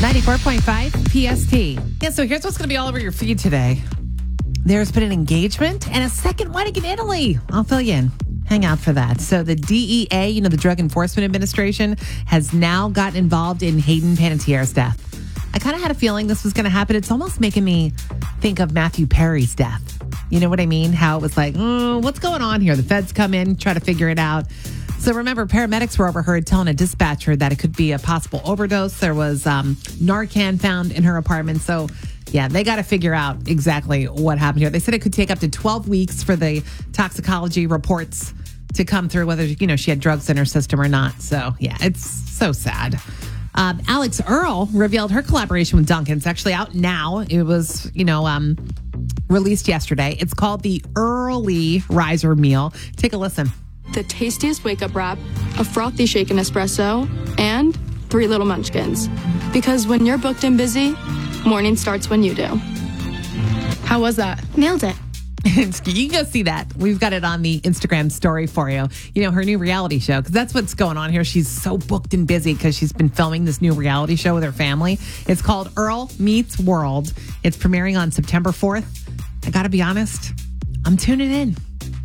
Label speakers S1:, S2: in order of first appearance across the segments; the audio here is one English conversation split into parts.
S1: 94.5 PST. Yeah, so here's what's going to be all over your feed today. There's been an engagement and a second wedding in Italy. I'll fill you in. Hang out for that. So the DEA, the Drug Enforcement Administration, has now gotten involved in Hayden Panettiere's death. I kind of had a feeling this was going to happen. It's almost making me think of Matthew Perry's death. You know what I mean? How it was like, what's going on here? The feds come in, try to figure it out. So remember, paramedics were overheard telling a dispatcher that it could be a possible overdose. There was Narcan found in her apartment. So, yeah, they got to figure out exactly what happened here. They said it could take up to 12 weeks for the toxicology reports to come through, whether, she had drugs in her system or not. So, yeah, it's so sad. Alex Earl revealed her collaboration with Dunkin'. It's actually out now. It was, released yesterday. It's called the Early Riser Meal. Take a listen.
S2: The tastiest wake-up wrap, a frothy shaken espresso, and 3 little munchkins. Because when you're booked and busy, morning starts when you do. How was that? Nailed it.
S1: You can go see that. We've got it on the Instagram story for you. Her new reality show, because that's what's going on here. She's so booked and busy because she's been filming this new reality show with her family. It's called Earl Meets World. It's premiering on September 4th. I got to be honest, I'm tuning in.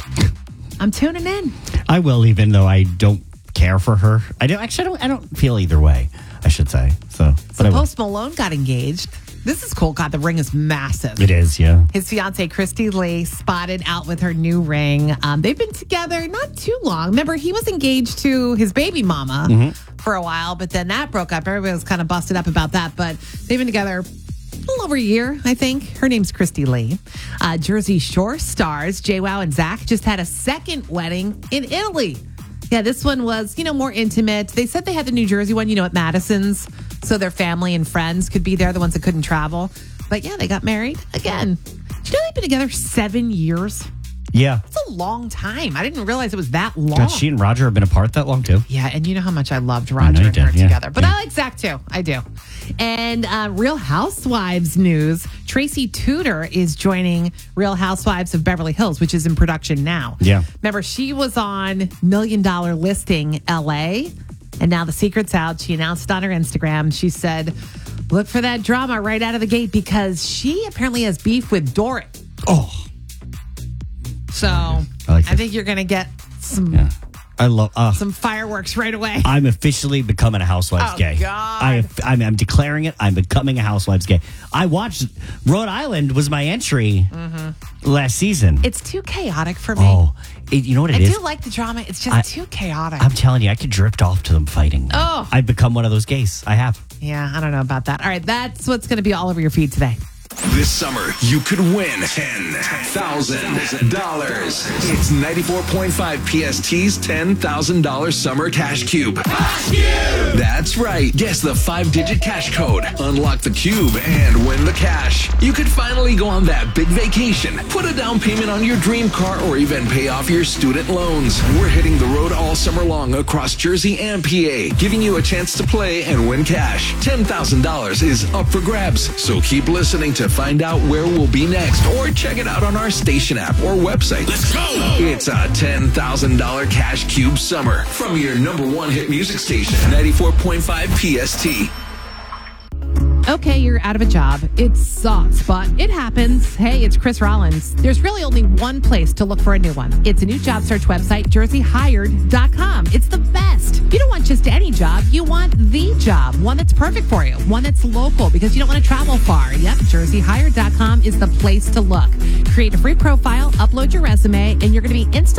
S3: I will, even though I don't care for her. I don't feel either way, I should say. So
S1: Post Malone got engaged. This is cool. God, the ring is massive.
S3: It is, yeah.
S1: His fiancée, Christy Lee, spotted out with her new ring. They've been together not too long. Remember, he was engaged to his baby mama for a while, but then that broke up. Everybody was kind of busted up about that, but they've been together a little over a year, I think. Her name's Christy Lee. Jersey Shore stars JWoww and Zach just had a second wedding in Italy. Yeah, this one was, more intimate. They said they had the New Jersey one, at Madison's, so their family and friends could be there, the ones that couldn't travel. But yeah, they got married again. Do you know they've been together 7 years?
S3: Yeah.
S1: That's a long time. I didn't realize it was that long.
S3: God, she and Roger have been apart that long, too.
S1: Yeah, and you know how much I loved Roger and her together. But I like Zach, too. I do. And Real Housewives news. Tracy Tudor is joining Real Housewives of Beverly Hills, which is in production now.
S3: Yeah.
S1: Remember, she was on $1 Million Listing LA, and now the secret's out. She announced on her Instagram. She said, look for that drama right out of the gate because she apparently has beef with Dorit.
S3: Oh.
S1: So
S3: I
S1: think you're going to get some...
S3: Yeah. I love
S1: some fireworks right away.
S3: I'm officially becoming a Housewives gay.
S1: God.
S3: I'm declaring it. I'm becoming a Housewives gay. I watched Rhode Island was my entry last season.
S1: It's too chaotic for me.
S3: Oh, you know what it is?
S1: I do like the drama. It's just too chaotic.
S3: I'm telling you, I could drift off to them fighting.
S1: Oh.
S3: I've become one of those gays. I have.
S1: Yeah, I don't know about that. All right, that's what's going to be all over your feed today.
S4: This summer, you could win $10,000. It's 94.5 PST's $10,000 Summer Cash Cube. That's right. Guess the 5-digit cash code. Unlock the cube and win the cash. You could finally go on that big vacation, put a down payment on your dream car, or even pay off your student loans. We're hitting the road all summer long across Jersey and PA, giving you a chance to play and win cash. $10,000 is up for grabs, so keep listening to find out where we'll be next, or check it out on our station app or website. Let's go! It's a $10,000 Cash Cube Summer from your #1 hit music station, 94.5 PST.
S1: Okay, you're out of a job. It sucks, but it happens. Hey, it's Chris Rollins. There's really only one place to look for a new one. It's a new job search website, jerseyhired.com. It's the best. You don't want just any job. You want the job, one that's perfect for you, one that's local because you don't want to travel far. Yep, jerseyhired.com is the place to look. Create a free profile, upload your resume, and you're going to be instantly